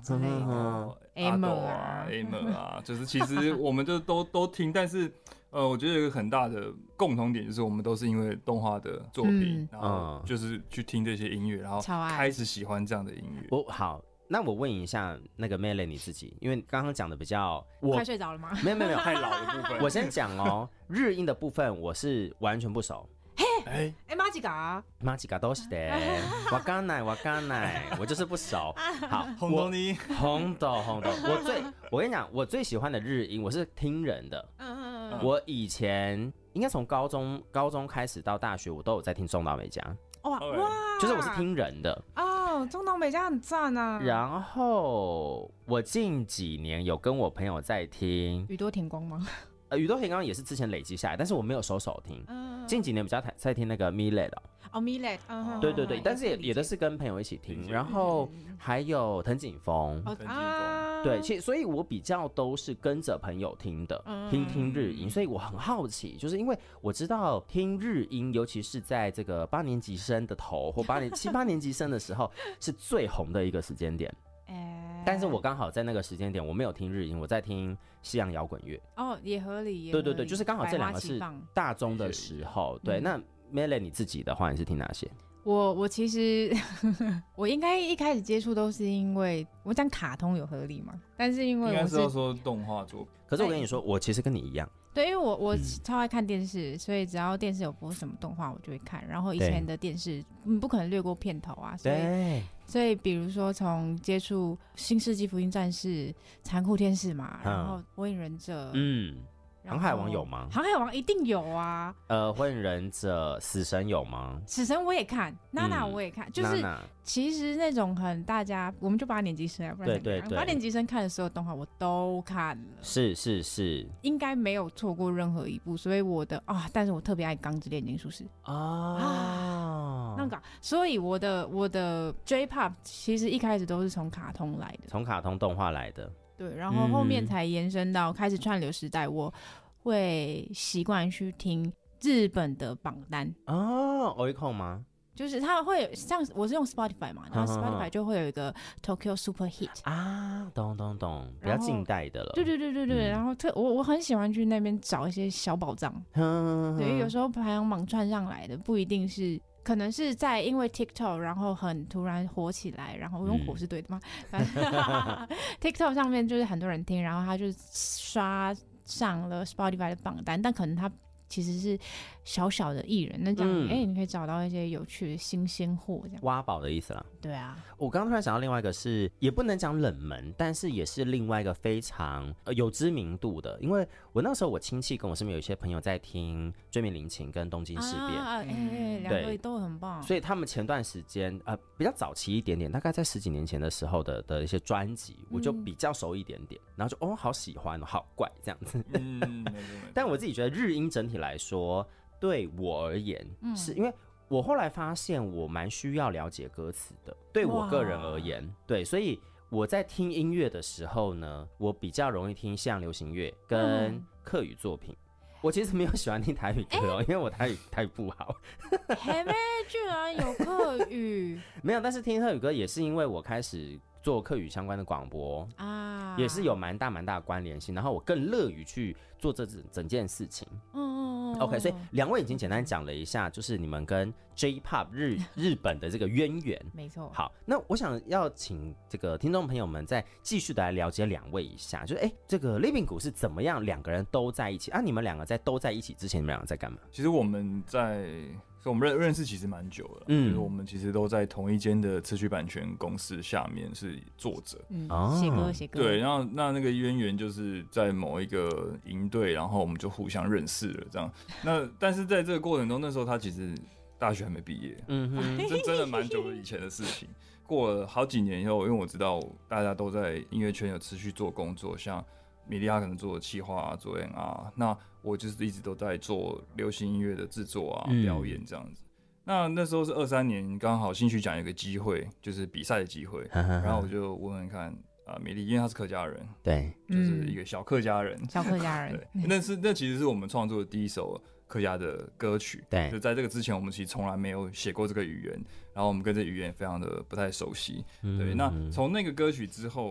之类的，Amer 啊 ，Amer 啊，就是其实我们就都听，但是我觉得有一个很大的共同点就是我们都是因为动画的作品，然后就是去听这些音乐，然后开始喜欢这样的音乐。 好。那我问一下那个 Mele 你自己，因为刚刚讲的比较快睡着了吗？ 没有太老的部分。 我先讲哦，日音的部分我是完全不熟。 马吉嘎都是的，我刚来，我就是不熟。好， 红豆泥， 红豆。我跟你讲，我最喜欢的日音我是听人的。我以前应该从高中开始到大学，我都有在听中岛美嘉。 哇， 就是我是听人的哦，中岛美嘉很赞啊。 然后我近几年有跟我朋友在听宇多田光吗？ 宇多田光也是之前累积下来，但是我没有手听。近几年比较在听那个 Milet Milet， 对，但是也都是跟朋友一起听，然后还有藤井风，对，所以我比较都是跟着朋友听的，听日音，所以我很好奇，就是因为我知道听日音，尤其是在这个8年级生的头或7、8年级生的时候，是最红的一个时间点。但是我刚好在那个时间点，我没有听日音，我在听西洋摇滚乐。 也合理。 对，就是刚好这两个是大中的时候。对，那 Mele 你自己的话，你是听哪些？ 我其实我应该一开始接触都是因为我讲卡通有合理吗？但是因为我应该是要说动画作品。 可是我跟你说，我其实跟你一样。 对，因为我超爱看电视，所以只要电视有播什么动画，我就会看。然后以前的电视不可能略过片头啊，所以比如说从接触《新世纪福音战士》、《残酷天使》嘛，然后《火影忍者》， 航海王有吗？ 航海王一定有啊。 火影忍者、死神有吗？ 死神我也看，娜娜我也看，就是其实那种大家，我们就8年级生啊，不然对8年级生看的所有动画我都看了， 是，应该没有错过任何一部，所以但是我特别爱《钢之炼金术师》那个，所以我的 J-Pop 其实一开始都是从卡通来的， 从卡通动画来的。 对，然后后面才延伸到开始串流时代，我会习惯去听日本的榜单 Oricon 吗？ 就是它会像我是用 Spotify 嘛，然后 Spotify 就会有一个 Tokyo Super Hit 懂，比较近代的了。 对，然后我很喜欢去那边找一些小宝藏，对，因为有时候排行榜串上来的不一定是。可能是在因为 TikTok 然后很突然火起来，然后我用火是对的吗？TikTok 上面就是很多人听，然后他就刷上了 Spotify 的榜单，但可能他其实是小小的艺人，那这样你可以找到一些有趣的新鲜货，这样挖宝的意思啦。 对啊， 我刚刚突然想到另外一个是，也不能讲冷门，但是也是另外一个非常有知名度的，因为我那时候我亲戚跟我身边有一些朋友在听《追名林檎》跟《东京事变》 两个都很棒， 所以他们前段时间比较早期一点点，大概在10几年前的时候的一些专辑，我就比较熟一点点，然后就好喜欢好怪这样子。但我自己觉得日音整体来说，对我而言，是因为我后来发现我蛮需要了解歌词的，对我个人而言，对，所以我在听音乐的时候呢，我比较容易听西洋流行乐跟客语作品。我其实没有喜欢听台语歌因为我台语不好。 居然有客语？ 没有，但是听客语歌也是因为我开始做客语相关的广播也是有蛮大的关联性，然后我更乐于去做这整件事情。OK， 所以两位已经简单讲了一下，就是你们跟 J-Pop 日本的这个渊源。 没错。 好，那我想要请这个听众朋友们再继续的来了解两位一下，就是这个 Living 谷是怎么样两个人都在一起啊？你们两个在都在一起之前，你们两个在干嘛？ 其实我们认识其实蛮久了，就是我们其实都在同一间的词曲版权公司下面是作者， 写歌。 对，然后那个渊源就是在某一个营队，然后我们就互相认识了，这样。但是在这个过程中，那时候他其实大学还没毕业，真的蛮久以前的事情。过了好几年以后，因为我知道大家都在音乐圈有持续做工作，像米利亚可能做企划做 NR， 那我就是一直都在做流行音乐的制作表演这样子。那时候是23年，刚好金曲奖有个机会，就是比赛的机会，然后我就问问看米莉，因为他是客家人， 对， 就是一个小客家人， 对， 那其实是我们创作的第一首客家的歌曲， 对， 就在这个之前，我们其实从来没有写过这个语言，然后我们跟这语言非常的不太熟悉，对。那从那个歌曲之后，